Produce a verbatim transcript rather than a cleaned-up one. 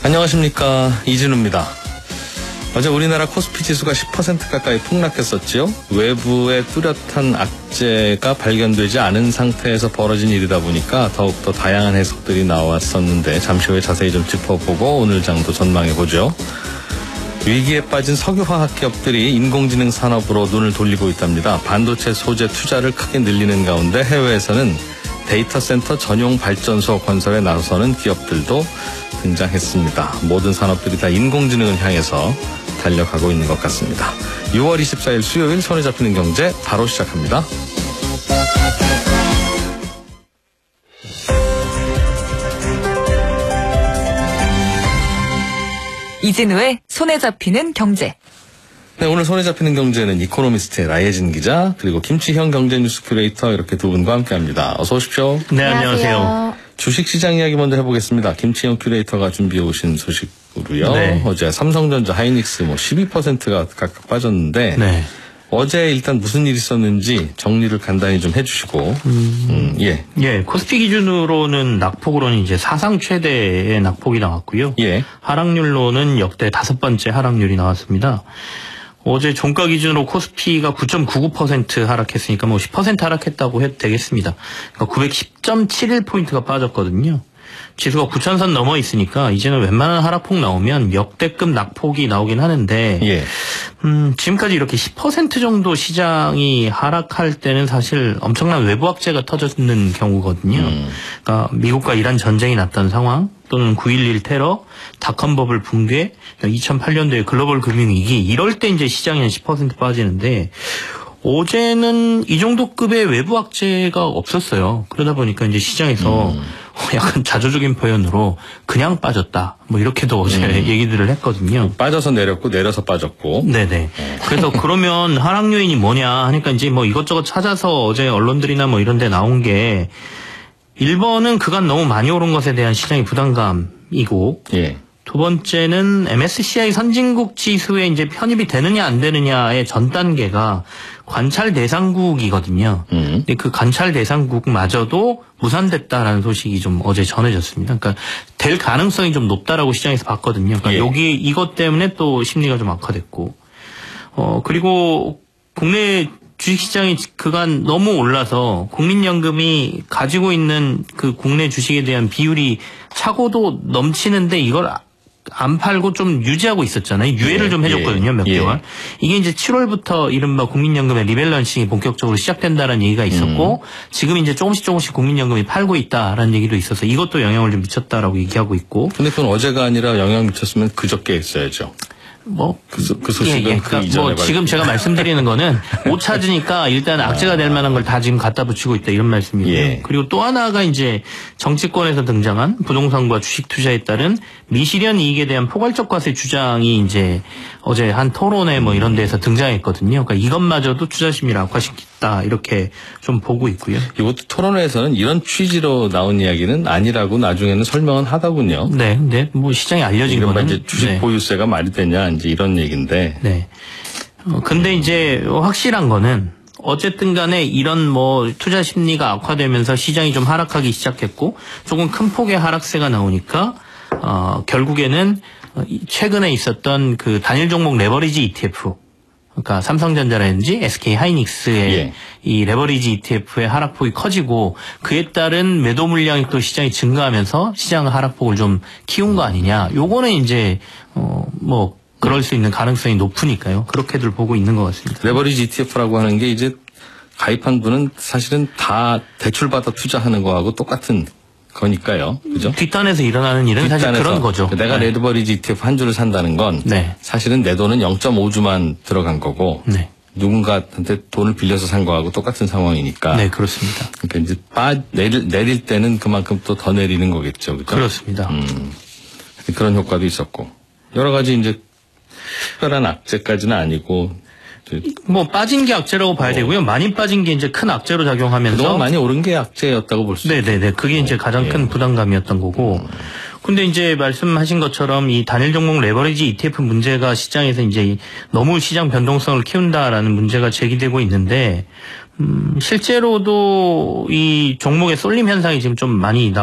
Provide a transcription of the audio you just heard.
안녕하십니까, 이진우입니다. 어제 우리나라 코스피 지수가 십 퍼센트 가까이 폭락했었지요. 외부의 뚜렷한 악재가 발견되지 않은 상태에서 벌어진 일이다 보니까 더욱더 다양한 해석들이 나왔었는데 잠시 후에 자세히 좀 짚어보고 오늘 장도 전망해보죠. 위기에 빠진 석유화학 기업들이 인공지능 산업으로 눈을 돌리고 있답니다. 반도체 소재 투자를 크게 늘리는 가운데 해외에서는 데이터 센터 전용 발전소 건설에 나서는 기업들도 등장했습니다. 모든 산업들이 다 인공지능을 향해서 달려가고 있는 것 같습니다. 유월 이십사일 수요일 손에 잡히는 경제 바로 시작합니다. 이진우의 손에 잡히는 경제. 네, 오늘 손에 잡히는 경제는 이코노미스트의 라예진 기자 그리고 김치형 경제뉴스 큐레이터 이렇게 두 분과 함께합니다. 어서 오십시오. 네, 안녕하세요. 주식시장 이야기 먼저 해보겠습니다. 김치형 큐레이터가 준비해 오신 소식으로요. 네. 어제 삼성전자, 하이닉스 뭐 십이 퍼센트가 각각 빠졌는데 네. 어제 일단 무슨 일이 있었는지 정리를 간단히 좀 해주시고 음, 음, 예. 예, 코스피 기준으로는 낙폭으로는 이제 사상 최대의 낙폭이 나왔고요. 예. 하락률로는 역대 다섯 번째 하락률이 나왔습니다. 어제 종가 기준으로 코스피가 구 점 구구 퍼센트 하락했으니까 뭐 십 퍼센트 하락했다고 해도 되겠습니다. 그러니까 구백십 점 칠일 포인트가 빠졌거든요. 지수가 구천 선 넘어 있으니까 이제는 웬만한 하락폭 나오면 역대급 낙폭이 나오긴 하는데 예. 음, 지금까지 이렇게 십 퍼센트 정도 시장이 하락할 때는 사실 엄청난 외부 악재가 터졌는 경우거든요. 음. 그러니까 미국과 이란 전쟁이 났던 상황 또는 구일일 테러, 닷컴 버블 붕괴, 이천팔 년도에 글로벌 금융위기 이럴 때 이제 시장이 한 십 퍼센트 빠지는데 어제는 이 정도 급의 외부 악재가 없었어요. 그러다 보니까 이제 시장에서 음. 약간 자조적인 표현으로 그냥 빠졌다. 뭐 이렇게도 어제 음. 얘기들을 했거든요. 빠져서 내렸고 내려서 빠졌고. 네네. 그래서 그러면 하락 요인이 뭐냐 하니까 이제 뭐 이것저것 찾아서 어제 언론들이나 뭐 이런 데 나온 게 일 번은 그간 너무 많이 오른 것에 대한 시장의 부담감이고 예. 두 번째는 엠에스시아이 선진국 지수에 이제 편입이 되느냐 안 되느냐의 전 단계가 관찰 대상국이거든요. 음. 근데 그 관찰 대상국마저도 무산됐다라는 소식이 좀 어제 전해졌습니다. 그러니까 될 가능성이 좀 높다라고 시장에서 봤거든요. 그러니까 예. 여기 이것 때문에 또 심리가 좀 악화됐고, 어 그리고 국내 주식시장이 그간 너무 올라서 국민연금이 가지고 있는 그 국내 주식에 대한 비율이 차고도 넘치는데 이걸 안 팔고 좀 유지하고 있었잖아요. 유예를 예, 좀 해줬거든요. 몇 예. 개월. 이게 이제 칠월부터 이른바 국민연금의 리밸런싱이 본격적으로 시작된다는 얘기가 있었고 음. 지금 이제 조금씩 조금씩 국민연금이 팔고 있다라는 얘기도 있어서 이것도 영향을 좀 미쳤다라고 얘기하고 있고. 근데 그건 어제가 아니라 영향 미쳤으면 그저께 했어야죠. 뭐, 그, 그 소식은 예, 예. 그 그러니까 뭐 지금 제가 말씀드리는 거는 못 찾으니까 일단 악재가 될 만한 걸 다 지금 갖다 붙이고 있다 이런 말씀이고요. 예. 그리고 또 하나가 이제 정치권에서 등장한 부동산과 주식 투자에 따른 미실현 이익에 대한 포괄적 과세 주장이 이제 어제 한 토론회 뭐 이런 데에서 등장했거든요. 그러니까 이것마저도 투자 심리를 악화시켰다 이렇게 좀 보고 있고요. 이것도 토론회에서는 이런 취지로 나온 이야기는 아니라고 나중에는 설명은 하더군요. 네, 네, 뭐 시장에 알려진 거는 이제 주식 네. 보유세가 말이 되냐 이제 이런 얘기인데. 네. 어, 근데 이제 확실한 거는 어쨌든 간에 이런 뭐 투자 심리가 악화되면서 시장이 좀 하락하기 시작했고 조금 큰 폭의 하락세가 나오니까 어, 결국에는 최근에 있었던 그 단일 종목 레버리지 이티에프 그러니까 삼성전자라든지 에스케이 하이닉스의 예. 이 레버리지 이티에프의 하락폭이 커지고 그에 따른 매도 물량이 또 시장이 증가하면서 시장 하락폭을 좀 키운 거 아니냐. 요거는 이제 어, 뭐 그럴 수 있는 가능성이 높으니까요. 그렇게들 보고 있는 것 같습니다. 레버리지 이티에프라고 하는 게 이제 가입한 분은 사실은 다 대출받아 투자하는 거하고 똑같은 거니까요. 그죠? 뒷단에서 일어나는 일은 사실 그런 거죠. 내가 네. 레버리지 이티에프 한 주를 산다는 건 네. 사실은 내 돈은 영 점 오 주만 들어간 거고 네. 누군가한테 돈을 빌려서 산 거하고 똑같은 상황이니까. 네, 그렇습니다. 그러니까 이제 빠 내릴, 내릴 때는 그만큼 또 더 내리는 거겠죠. 그죠? 그렇습니다. 음, 그런 효과도 있었고 여러 가지 이제 특별한 악재까지는 아니고 뭐 빠진 게 악재라고 봐야 되고요. 많이 빠진 게 이제 큰 악재로 작용하면서 그동안 많이 오른 게 악재였다고 볼 수 있어요. 네네네. 그게 이제 가장 큰 부담감이었던 거고. 근데 이제 말씀하신 것처럼 이 단일 종목 레버리지 이티에프 문제가 시장에서 이제 너무 시장 변동성을 키운다라는 문제가 제기되고 있는데 음, 실제로도 이 종목의 쏠림 현상이 지금 좀 많이 나